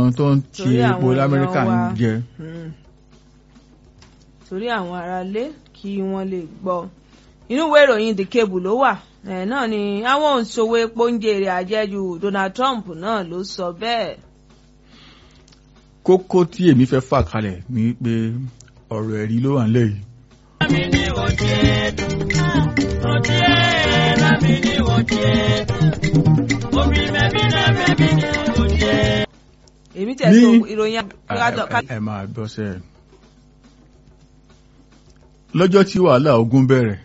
àwọn tó ń ti epo l'Amẹ́ríkà ń jẹ. Torí àwọn aráalé kí wọ́n lè gbọ́. Inú ìwé ìròyìn The Cable ló wà náà ni àwọn òǹṣòwò epo ń jèrè àjẹjù Donald Trump náà ló sọ bẹ́ẹ̀. Kókó tí èmi fẹ́ fà kalẹ̀ ni pé ọ̀rọ̀ ẹ̀rí ló wà nílẹ̀ yìí. Èmi tẹ̀ sọ ìròyìn ẹ máa gbọ́ sẹ́ lọ́jọ́ tí wàhálà ogun bẹ̀rẹ̀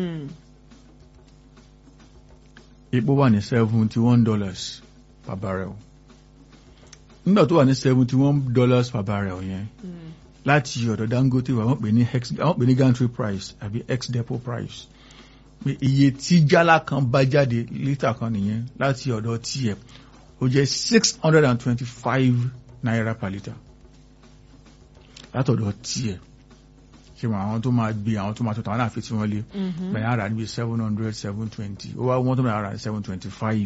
epo wà ní $71 per barrel. Nígbà tó wà ní $71 per barrel yẹn láti ọ̀dọ̀ Dangote wọ́n pè ní gantry price àbí ex-depot price pé iye tí jálá kan bá jáde lítà kan nìyẹn láti ọ̀dọ̀ tiẹ̀ ó jẹ́ 625 naira per litre látọ̀dọ̀ tiẹ̀ ṣe mọ̀ àwọn tó máa gbé àwọn tó máa tó tàwọn náà fi tí wọ́n lé bẹ̀rẹ̀ ara níbi 700 720 ó wá wọ́n tó bẹ̀rẹ̀ ara 725.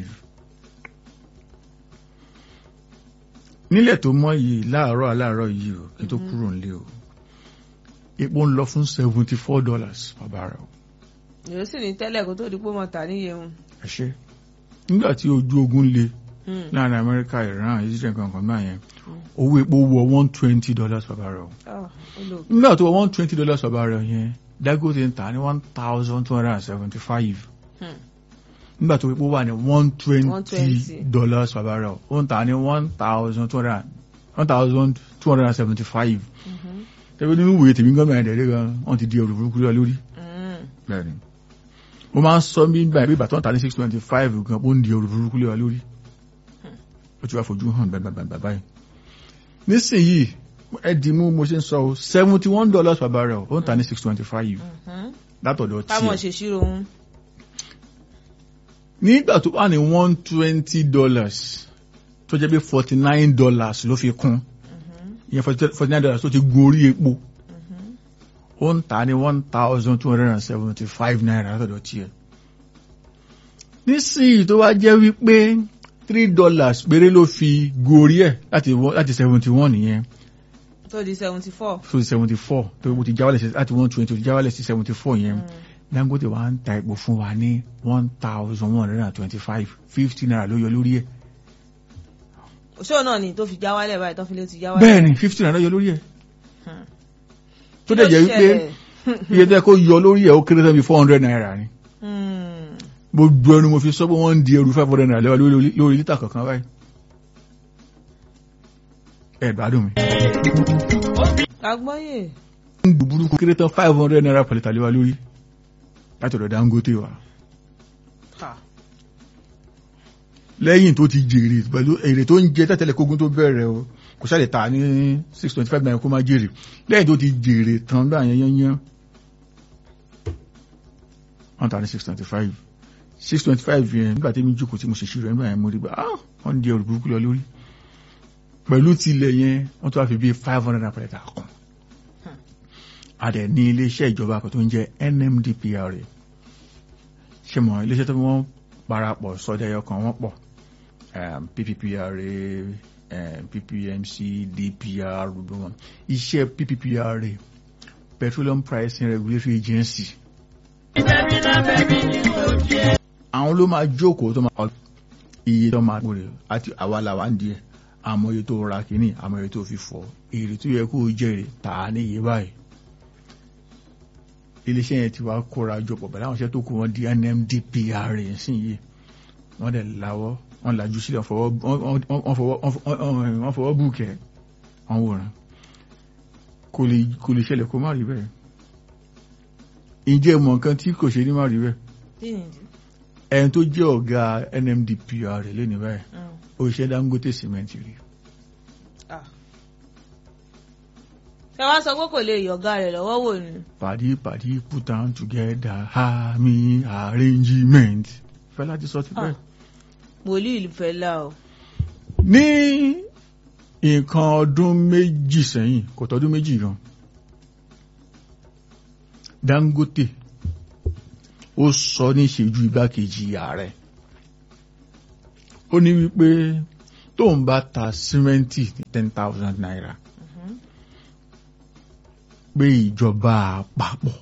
Nílẹ̀ tó mọ́ yìí láàárọ̀ yìí o kí tó kúrò nílé o epo ń lọ fún $74 per barrel. Èrò sì ní tẹ́lẹ̀ kó tó di pé wọ́n tà níye wọn. Ẹ ṣé nígbà tí ojú ogun le láàrin Amẹ́ríkà Iran Israel kankan náà yẹn owó epo wọ $120 per barrel. Nígbà tó wọ $120 per barrel yẹn Dangote ń tà ní 1,275. Nígbà tó epo wà ní $120 per barrel ó ń tà ní 1,275. Tẹ́gbẹ́ nínú ìwé tèmi gọ́ọ̀mù ẹ̀dẹ̀ẹ́dẹ́ gan wọ́n ti di ẹrù burúkú lórí. Bẹ́ẹ̀ni mo máa ń sọ bí ìgbà tó ń tà ní 625 gan ó ń di ẹrù burúkú lórí. Ó ti wá fojú hàn báyìí. Nísìnyí ẹ̀dìmú mo ṣe ń sọ $71 per barrel ó ń tà ní 625 látọ̀dọ̀ tí táwọn ṣèṣirò wọn. Nígbà tó wà ní $120 tó jẹ́ pé $49 ló fi kún ìyẹn $49 tó ti gun orí epo ó ń tà ní 1,275 naira látọ̀dọ̀ tiẹ̀. Nísìnyí tó wá jẹ́ wípé $3 péré ló fi gorí ẹ̀ láti 71 nìyẹn. Tó di 74. Tó di 74 tó ti jáwálẹ̀ sí láti 120 tó ti jáwálẹ̀ sí 74 yẹn. Dangote wá ń ta epo fún wa ní 1,125 50 naira ló yọ lórí ẹ̀. Òṣèlú náà ni tó fi jáwálẹ̀ báyìí tó fi lè ti jáwálẹ̀. Bẹ́ẹ̀ni 50 naira ló yọ lórí ẹ̀. Tó dẹ̀ jẹ́ wípé iye tẹ́ kó yọ lórí ẹ̀ ó kéré tán bí 400 naira ni. Gbogbo ẹnu mo fi sọ pé wọ́n ń di ẹrù 500 naira lẹ́wà lórí lítà kankan báyìí. Ẹ gbádùn mi. Agbọ́yè. Ń gbùgbùrú kó kéré tán 500 naira per litre lẹ́wà lórí láti ọ̀dọ̀ Dangote wa. Lẹ́yìn tó ti jèrè pẹ̀lú èrè tó ń jẹ tẹ́tẹ́lẹ̀ kógún tó bẹ̀rẹ̀ o kò ṣáà lè ta ní 625 naira kó má jèrè lẹ́yìn tó ti jèrè tán bá yẹn wọ́n ta ní 625 yẹn nígbà tí mi jókòó tí mo ṣe ṣírò nígbà yẹn mo rí pé wọ́n di ẹrù burúkú lọ lórí pẹ̀lú tilẹ̀ yẹn wọ́n tó wá fi bí 500 naira per litre kan adẹ̀ ní iléeṣẹ́ ìjọba kan tó ń jẹ́ NMDPRA ṣe mọ̀ iléeṣẹ́ tó wọ́n parapọ̀ sọ́dẹ̀yọ kan wọ́n pọ̀ PPPRA PPMC DPR gbogbo wọn iṣẹ́ PPPRA Petroleum Pricing Regulatory Agency àwọn ló máa jókòó tó máa iye tó máa gbòrè àti àwàlàwà ń di ẹ̀ àmọ́ iye tó ra kìíní àmọ́ iye tó fi fọ́ èrè tó yẹ kó jèrè tà ní iye báyìí. Iléeṣẹ́ yẹn ti wá kóra jọpọ̀ pẹ̀lú àwọn iṣẹ́ tó kù wọ́n di NMDPRA sí yìí wọ́n dẹ̀ láwọ́ wọ́n lajú sílẹ̀ wọ́n fọwọ́ bùkẹ́ wọ́n wòrán kò lè ṣẹlẹ̀ kó má rí bẹ́ẹ̀. Ǹjẹ́ mọ̀ nǹkan tí kò ṣe ní má rí bẹ́ẹ̀ ẹni tó jẹ́ ọ̀gá NMDPRA lẹ́nu báyìí òṣìṣẹ́ Dangote Cement rí. Ṣé wá sọ pé kò lè yọ̀gá rẹ̀ lọ́wọ́ wò ni. Pàdí put am together army arrangement. Fẹ́lá ti sọ ti bẹ́ẹ̀. Wòlíì Fẹ́lá o. Ní nǹkan ọdún méjì sẹ́yìn kò tọ́dún méjì gan Dangote ó sọ ní ìṣẹ́jú igbákejì ààrẹ ó ní wípé tó ń bá ta símẹ́ǹtì ní 10,000 naira pé ìjọba àpapọ̀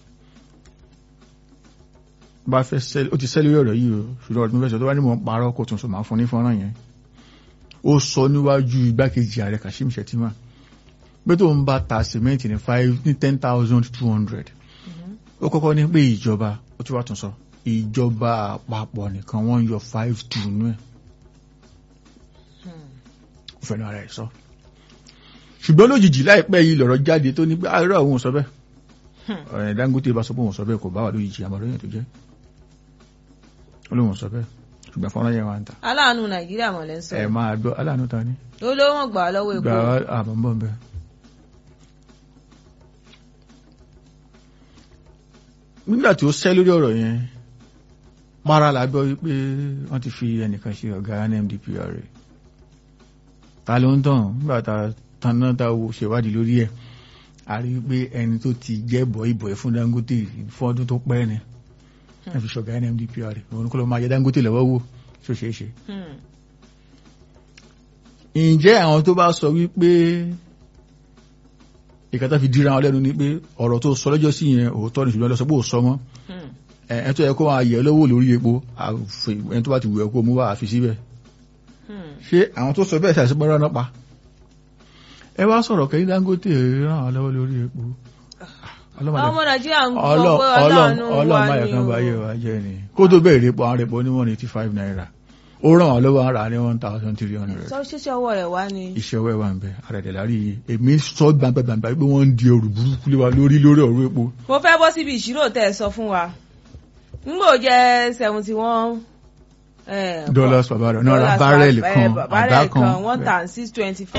bá fẹ́ sẹ́lẹ̀ ó ti sẹ́lẹ̀ ọ̀rọ̀ yìí o ṣùgbọ́n ọdún fẹ́sọ̀ tó wá ní mọ̀ parọ́ kò tún sọ máa fún ní fọ́nrán yẹn ó sọ níwájú igbákejì ààrẹ Kashim Shettima pé tó ń bá ta símẹ́ǹtì ní 10,200 ó kọ́kọ́ ní pé ìjọba ó ti wá tún sọ ìjọba àpapọ̀ nìkan wọ́n yọ 5,200 nú ẹ̀ ó fẹ́nu ara ẹ̀ sọ ṣùgbọ́n lójijì láìpẹ́ yìí lọ̀rọ̀ jáde tó ní pé àárọ̀ òun sọ bẹ́ẹ̀ ọ̀rẹ́ Dangote bá sọ pé òun sọ bẹ́ẹ̀ kò bá wà lójijì àmọ́ròyìn tó jẹ́ olóhùn sọ bẹ́ẹ̀ ṣùgbọ́n fọ́nrán yẹn wà ń ta. aláàánú Nàìjíríà mọ̀ lẹ́ ń sọ. ẹ máa gbọ́ aláàánú ta ni. olówó gbà lọ́wọ́ epo. gbà àbọ̀nbọ̀n bẹ́ẹ̀. nígbà tí ó sẹ́ lórí ọ̀rọ̀ yẹn para la gbọ́ wípé wọ́n ti fi ẹnìkan ṣe ọ̀gá NMDPRA ta ló ń tàn nígbà tá tanná tá wo ṣèwádìí lórí ẹ̀ a rí pé ẹni tó ti jẹ́ bọ̀ìbọ̀ì fún Dangote fún ọdún tó pẹ́ ni wọ́n fi ṣọ̀gá NMDPRA òun kọ́ ló máa yẹ Dangote lọ́wọ́ wò ṣó ṣeé ṣe. ǹjẹ́ àwọn tó bá sọ wípé ìkàtà fi dira wọn lẹ́nu ni pé ọ̀rọ̀ tó sọ lọ́jọ́ sí yẹn òótọ́ ní ṣùgbọ́n lọ́sọ pé ò sọ mọ́ ẹ̀ tó yẹ kó máa yẹ lọ́wọ́ lórí epo ẹni tó bá ti wù ẹ́ kó mú wá àfi síbẹ̀ ṣé àwọn tó sọ bẹ́ẹ̀ ṣàṣepọ̀rọ̀ náà pa ẹ wá sọ̀rọ̀ kẹ́yìn Dangote ràn án lọ́wọ́ lórí epo ọmọ Nàìjíríà ń gbọ́ pé Ọlọ́run wà ní kan báyé wa jẹ́ ni kó tó bẹ̀rẹ̀ epo àwọn epo ní 185 naira ó ràn án lọ́wọ́ ara ní 1,300. sọ ṣíṣe ọwọ́ rẹ̀ wá ní. iṣẹ́ ọwọ́ ẹ̀ wà ń bẹ àrẹ̀dẹ̀ lárí èmi sọ gbàǹgbàǹgbà pé wọ́n ń di ẹrù burúkú lé wa lórí ọ̀rọ̀ epo. mo fẹ́ bọ́ síbi ìṣirò tẹ́ ẹ sọ fún wa ngbò jẹ́ 71 dollars per barrel náírà bárẹ̀lì kan àgbá kan 1,625.